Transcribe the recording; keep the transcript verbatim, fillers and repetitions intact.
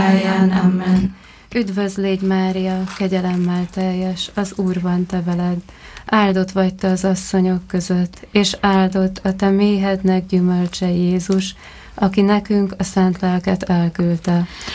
Amen. Amen. Üdvözl légy, Mária, kegyelemmel teljes, az Úr van te veled. Áldott vagy te az asszonyok között, és áldott a te méhednek gyümölcse Jézus, aki nekünk a szent lelket elküldte.